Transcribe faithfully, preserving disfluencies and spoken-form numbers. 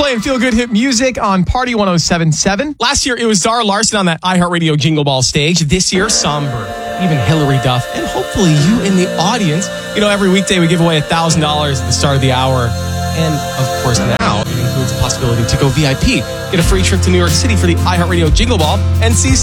playing Feel Good Hit Music on Party one oh seven point seven. Last year, it was Zara Larson on that iHeartRadio Jingle Ball stage. This year, Somber, even Hillary Duff, and hopefully you in the audience. You know, every weekday we give away one thousand dollars at the start of the hour. And, of course, now it includes the possibility to go V I P. Get a free trip to New York City for the iHeartRadio Jingle Ball and see